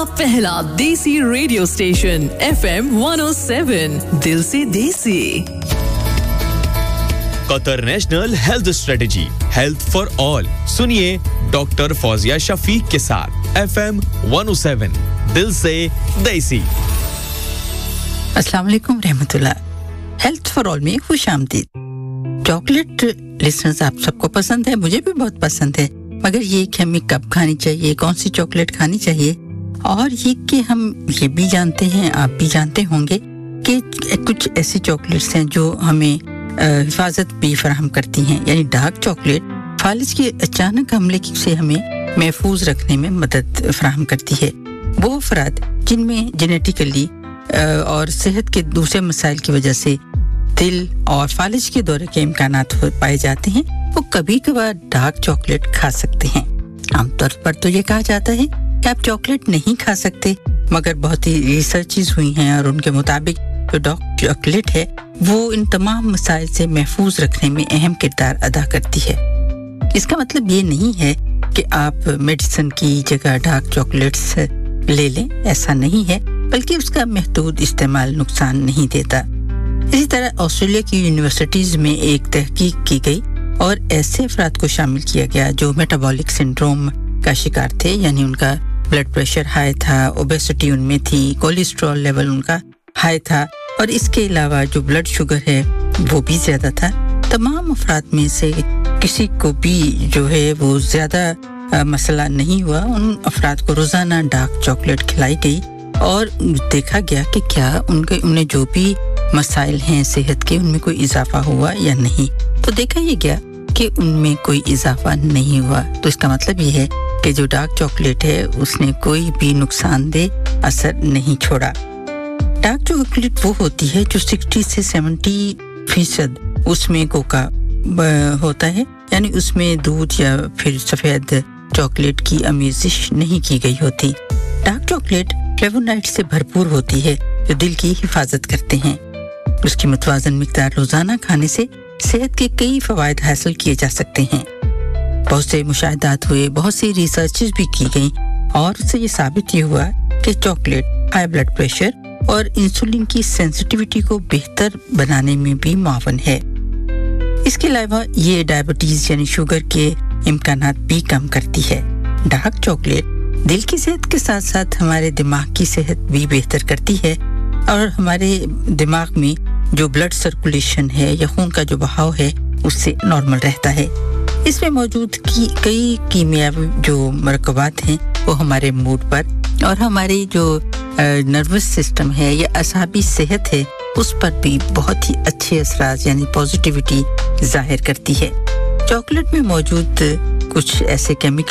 पहला देसी radio station FM 107 दिल से देसी Qatar national health strategy health for all सुनिए डॉक्टर फौजिया शफीक के साथ FM 107 दिल से देसी अस्सलाम वालेकुम रहमतुल्लाह हेल्थ फॉर ऑल में खुशामदीद चॉकलेट लिसनर्स आप सबको पसंद है मुझे भी बहुत पसंद है मगर ये कि हमें कब खानी चाहिए कौन सी चॉकलेट खानी चाहिए और ये कि हम ये भी जानते हैं आप भी जानते होंगे कि कुछ ऐसी चॉकलेट्स हैं जो हमें हिफाजत भी फराहम करती हैं यानी डार्क चॉकलेट फालिज के अचानक हमले से हमें महफूज रखने में मदद फराहम करती है वो अफराद जिनमें जेनेटिकली और सेहत के दूसरे मसाइल की वजह से दिल और फालिज के दौरे के इम्कानात पाए जाते हैं वो कभी-कभार डार्क चॉकलेट खा सकते हैं आमतौर पर तो ये कहा जाता है कि आप चॉकलेट नहीं खा सकते मगर बहुत ही रिसर्चेस हुई हैं और उनके मुताबिक जो डार्क चॉकलेट है वो इन तमाम मसाइल से महफूज रखने में अहम किरदार अदा करती है इसका मतलब ये नहीं है कि आप मेडिसिन की जगह डार्क चॉकलेट्स ले लें ऐसा नहीं है बल्कि उसका महदूद इस्तेमाल नुकसान नहीं देता इसी तरह ऑस्ट्रेलिया की यूनिवर्सिटीज में एक तहकीक की गई और ऐसे अफराद को शामिल किया गया जो मेटाबॉलिक सिंड्रोम का शिकार थे यानी उनका ब्लड प्रेशर हाई था ओबेसिटी उनमें थी कोलेस्ट्रॉल लेवल उनका हाई था और इसके अलावा जो ब्लड शुगर है वो भी ज्यादा था तमाम अफराद में से किसी को भी जो है वो ज्यादा मसला नहीं हुआ उन अफराद को रोजाना डार्क चॉकलेट खिलाई गई और देखा गया कि क्या उन्हें जो भी मसाइल हैं सेहत के उनमें कोई इजाफा हुआ या नहीं तो देखा ये गया कि उनमें कोई इजाफा नहीं हुआ तो इसका मतलब ये है कि जो डार्क चॉकलेट है उसने कोई भी नुकसानदेह असर नहीं छोड़ा डार्क चॉकलेट वो होती है जो 60 से 70% उसमें कोका होता है यानी उसमें दूध या फिर सफेद चॉकलेट की आमेजिश नहीं की गई होती डार्क चॉकलेट फ्लेवोनॉइड से भरपूर होती है जो दिल की हिफाजत करते हैं उसकी मुतवाज़न मिक़दार रोजाना खाने से सेहत के कई फ़वाइद हासिल किए जा सकते हैं बहुत से मुशाहिदात हुए बहुत सी रिसर्चेस भी की गई और उससे ये साबित ये हुआ कि चॉकलेट हाई ब्लड प्रेशर और इंसुलिन की सेंसिटिविटी को बेहतर बनाने में भी मुआवन है इसके अलावा ये डायबिटीज यानी शुगर के इम्कानात भी कम करती है डार्क चॉकलेट दिल की सेहत के साथ-साथ हमारे दिमाग की सेहत भी बेहतर करती है और हमारे दिमाग में जो ब्लड सर्कुलेशन है या खून का जो बहाव है उससे नॉर्मल रहता है इसमें मौजूद कई कीमियावी जो मरकबात हैं वो हमारे मूड पर और हमारी जो नर्वस सिस्टम है या असाबी सेहत है उस पर भी बहुत ही अच्छे असरात यानी पॉजिटिविटी जाहिर करती है चॉकलेट में मौजूद कुछ ऐसे केमिकल